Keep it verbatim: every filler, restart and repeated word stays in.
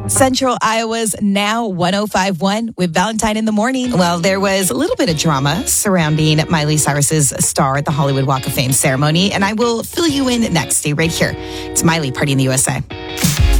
Central Iowa's Now one oh five point one with Valentine in the Morning. Well, there was a little bit of drama surrounding Miley Cyrus's star at the Hollywood Walk of Fame ceremony, and I will fill you in next. Stay right here. It's Miley, Party in the U S A.